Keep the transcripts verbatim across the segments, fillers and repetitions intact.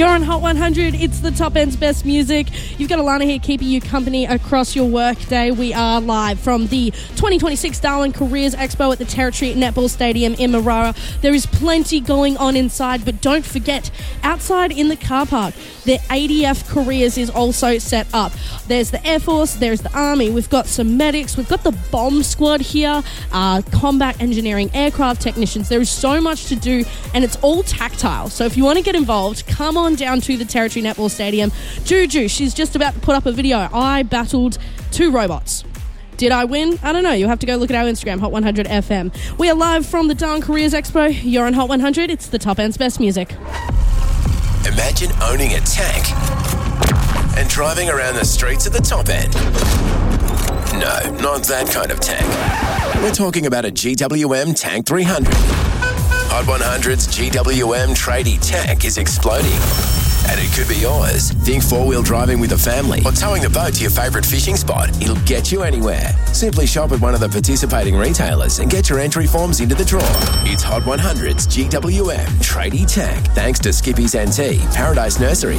You're on Hot one hundred. It's the top end's best music. You've got Alana here keeping you company across your workday. We are live from the twenty twenty-six Darwin Careers Expo at the Territory Netball Stadium in Marara. There is plenty going on inside, but don't forget, outside in the car park, the A D F Careers is also set up. There's the Air Force, there's the Army, we've got some medics, we've got the bomb squad here, uh, combat engineering, aircraft technicians. There is so much to do, and it's all tactile. So if you want to get involved, come on down to the Territory Netball Stadium. Juju, she's just about to put up a video. I battled two robots. Did I win? I don't know. You'll have to go look at our Instagram, Hot one hundred F M. We are live from the Darwin Careers Expo. You're on Hot one hundred. It's the top end's best music. Imagine owning a tank and driving around the streets at the top end. No, not that kind of tank. We're talking about a G W M Tank three hundred. Hot one hundred's G W M tradie tank is exploding, and it could be yours. Think four-wheel driving with a family or towing the boat to your favourite fishing spot. It'll get you anywhere. Simply shop at one of the participating retailers and get your entry forms into the draw. It's Hot one hundred's G W M tradie tank, thanks to Skippy's N T, Paradise Nursery.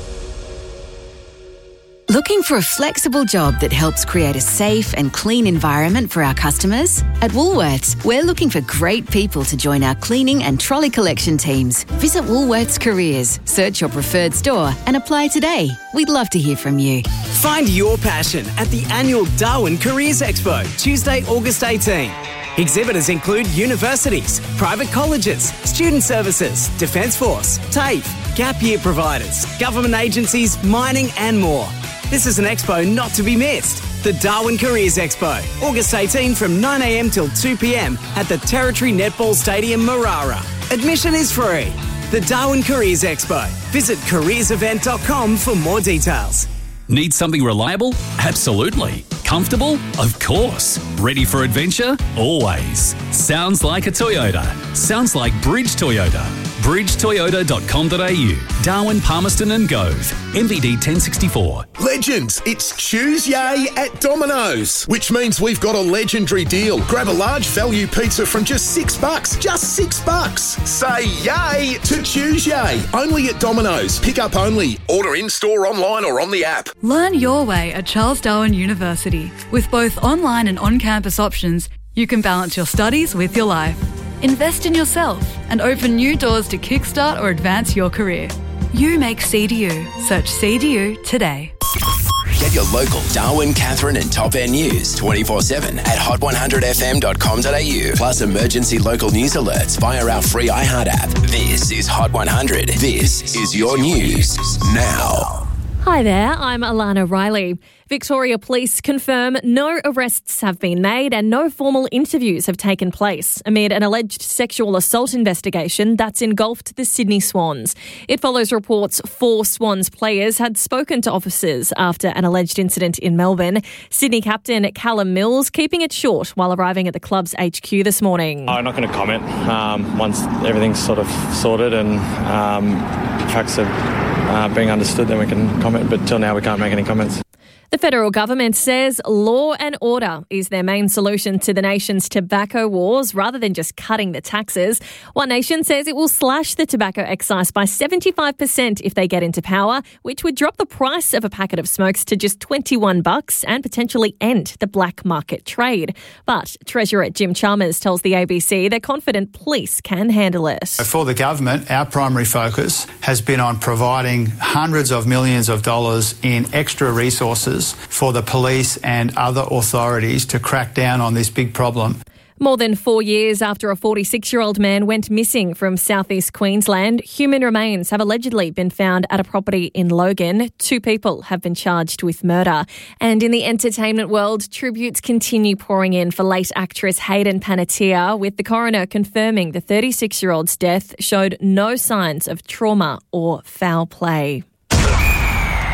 Looking for a flexible job that helps create a safe and clean environment for our customers? At Woolworths, we're looking for great people to join our cleaning and trolley collection teams. Visit Woolworths Careers, search your preferred store and apply today. We'd love to hear from you. Find your passion at the annual Darwin Careers Expo, Tuesday, August eighteenth. Exhibitors include universities, private colleges, student services, Defence Force, TAFE, gap year providers, government agencies, mining and more. This is an expo not to be missed. The Darwin Careers Expo, August eighteenth from nine a m till two p m at the Territory Netball Stadium, Marara. Admission is free. The Darwin Careers Expo. Visit careers event dot com for more details. Need something reliable? Absolutely. Comfortable? Of course. Ready for adventure? Always. Sounds like a Toyota. Sounds like Bridge Toyota. bridge toyota dot com dot a u. Darwin, Palmerston and Gove. M V D ten sixty-four. Legends, it's Tuesday at Domino's, which means we've got a legendary deal. Grab a large value pizza from just six bucks. Just six bucks. Say yay to Tuesday. Only at Domino's. Pick up only. Order in-store, online or on the app. Learn your way at Charles Darwin University. With both online and on-campus options, you can balance your studies with your life. Invest in yourself and open new doors to kickstart or advance your career. You make C D U. Search C D U today. Get your local Darwin, Catherine and Top End news twenty-four seven at hot one hundred f m dot com dot a u. Plus emergency local news alerts via our free iHeart app. This is Hot one hundred. This is your news now. Hi there, I'm Alana Riley. Victoria Police confirm no arrests have been made and no formal interviews have taken place amid an alleged sexual assault investigation that's engulfed the Sydney Swans. It follows reports four Swans players had spoken to officers after an alleged incident in Melbourne. Sydney captain Callum Mills keeping it short while arriving at the club's H Q this morning. I'm not going to comment. Um, once everything's sort of sorted and um, facts are uh, being understood, then we can comment. But till now, we can't make any comments. The federal government says law and order is their main solution to the nation's tobacco wars rather than just cutting the taxes. One Nation says it will slash the tobacco excise by seventy-five percent if they get into power, which would drop the price of a packet of smokes to just twenty-one bucks and potentially end the black market trade. But Treasurer Jim Chalmers tells the A B C they're confident police can handle it. For the government, our primary focus has been on providing hundreds of millions of dollars in extra resources for the police and other authorities to crack down on this big problem. More than four years after a forty-six-year-old man went missing from southeast Queensland, human remains have allegedly been found at a property in Logan. Two people have been charged with murder. And in the entertainment world, tributes continue pouring in for late actress Hayden Panettiere, with the coroner confirming the thirty-six-year-old's death showed no signs of trauma or foul play.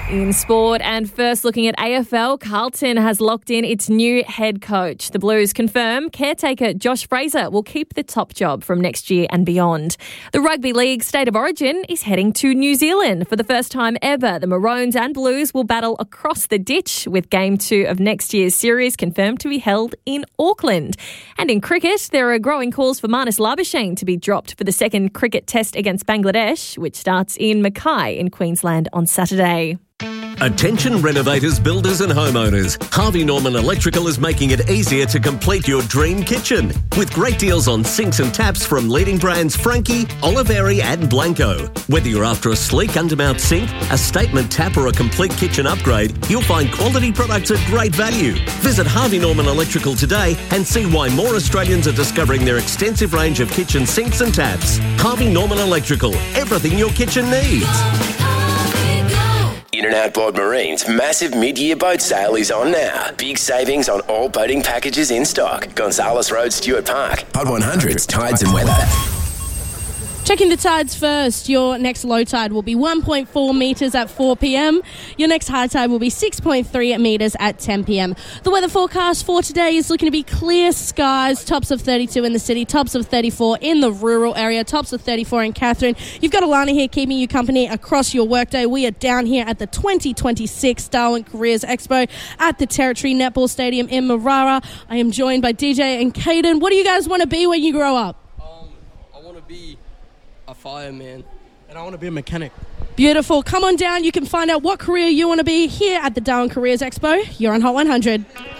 In sport and first looking at A F L, Carlton has locked in its new head coach. The Blues confirm caretaker Josh Fraser will keep the top job from next year and beyond. The Rugby League State of Origin is heading to New Zealand. For the first time ever, the Maroons and Blues will battle across the ditch, with game two of next year's series confirmed to be held in Auckland. And in cricket, there are growing calls for Marnus Labuschagne to be dropped for the second cricket test against Bangladesh, which starts in Mackay in Queensland on Saturday. Attention renovators, builders and homeowners. Harvey Norman Electrical is making it easier to complete your dream kitchen. With great deals on sinks and taps from leading brands Frankie, Oliveri and Blanco. Whether you're after a sleek undermount sink, a statement tap or a complete kitchen upgrade, you'll find quality products at great value. Visit Harvey Norman Electrical today and see why more Australians are discovering their extensive range of kitchen sinks and taps. Harvey Norman Electrical, everything your kitchen needs. In and Outboard Marine's massive mid-year boat sale is on now. Big savings on all boating packages in stock. Gonzales Road, Stuart Park. Pod one hundred's Tides and Weather. Checking the tides first. Your next low tide will be one point four metres at four p.m. Your next high tide will be six point three metres at ten p.m. The weather forecast for today is looking to be clear skies, tops of thirty-two in the city, tops of thirty-four in the rural area, tops of thirty-four in Katherine. You've got Alana here keeping you company across your workday. We are down here at the twenty twenty-six Darwin Careers Expo at the Territory Netball Stadium in Marara. I am joined by D J and Caden. What do you guys want to be when you grow up? Um, I want to be a fireman, and I want to be a mechanic. Beautiful. Come on down. You can find out what career you want to be here at the Darwin Careers Expo. You're on Hot one hundred.